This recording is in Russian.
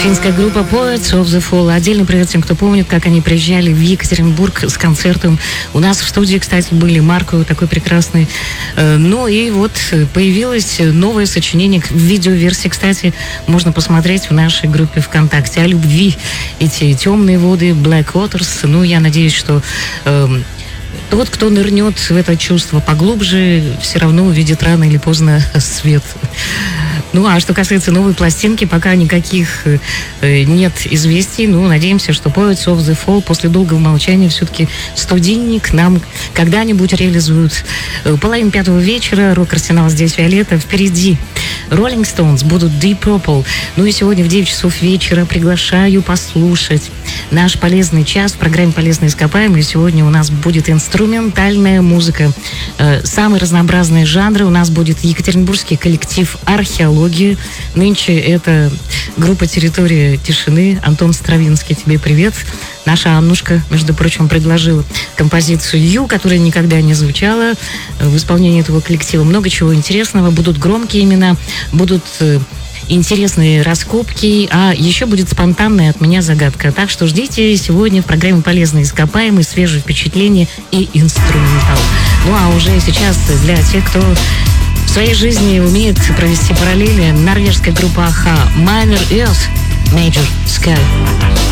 Финская группа Poets of the Fall. Отдельный привет всем, кто помнит, как они приезжали в Екатеринбург с концертом. У нас в студии, кстати, были Марко, такой прекрасный. Ну и вот появилось новое сочинение в видеоверсии, кстати, можно посмотреть в нашей группе ВКонтакте. О любви, эти темные воды, Black Waters. Ну, я надеюсь, что тот, кто нырнет в это чувство поглубже, все равно увидит рано или поздно свет. Ну, а что касается новой пластинки, пока никаких нет известий. Ну, надеемся, что Poets of the Fall после долгого молчания все-таки студийник нам когда-нибудь реализуют. 4:30 вечера, рок-арсенал здесь Виолетта. Впереди Rolling Stones будут Deep Purple. Ну и сегодня в 9 часов вечера приглашаю послушать наш полезный час в программе «Полезные ископаемые». Сегодня у нас будет инструментальная музыка. Самые разнообразные жанры. У нас будет екатеринбургский коллектив «Археология». Нынче это группа «Территория тишины». Антон Стравинский, тебе привет. Наша Аннушка, между прочим, предложила композицию «Ю», которая никогда не звучала в исполнении этого коллектива. Много чего интересного. Будут громкие имена, будут интересные раскопки, а еще будет спонтанная от меня загадка. Так что ждите сегодня в программе «Полезные ископаемые» свежие впечатления и инструментал. Ну а уже сейчас для тех, кто в своей жизни умеет провести параллели, норвежская группа Аха, Minor Earth, Major Sky.